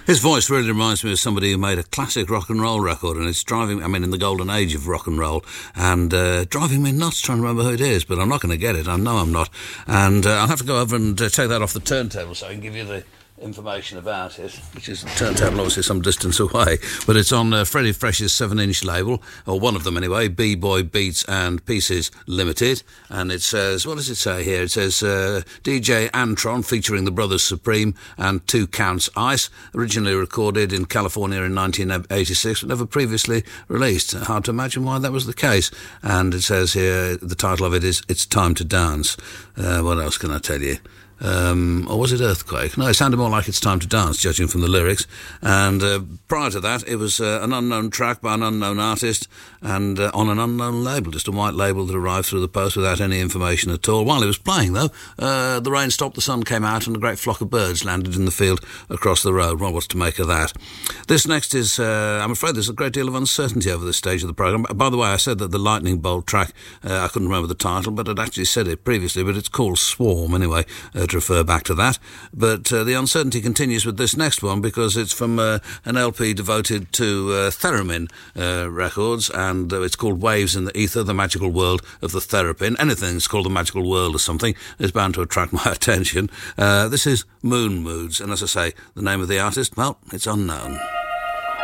His voice really reminds me of somebody who made a classic rock and roll record, and it's driving, in the golden age of rock and roll, and driving me nuts trying to remember who it is, but I'm not going to get it. I know I'm not. And I'll have to go over and take that off the turntable so I can give you the information about it, which is the turntable obviously some distance away, but it's on Freddie Fresh's 7-inch label, or one of them anyway, B-Boy Beats and Pieces Limited, and it says, what does it say here? It says DJ Antron featuring the Brothers Supreme and 2 Counts Ice, originally recorded in California in 1986 but never previously released. Hard to imagine why that was the case. And it says here, the title of it is It's Time to Dance. What else can I tell you? Or was it Earthquake? No, it sounded more like It's Time to Dance, judging from the lyrics. And prior to that, it was an unknown track by an unknown artist and on an unknown label, just a white label that arrived through the post without any information at all. While it was playing, though, the rain stopped, the sun came out, and a great flock of birds landed in the field across the road. Well, what's to make of that? This next is, I'm afraid there's a great deal of uncertainty over this stage of the programme. By the way, I said that the Lightning Bolt track, I couldn't remember the title, but I'd actually said it previously, but it's called Swarm anyway, to refer back to that. But the uncertainty continues with this next one because it's from an LP devoted to Theremin Records, and it's called Waves in the Ether, the Magical World of the Therapin. Anything that's called the Magical World or something is bound to attract my attention. This is Moon Moods, and as I say, the name of the artist, well, it's unknown.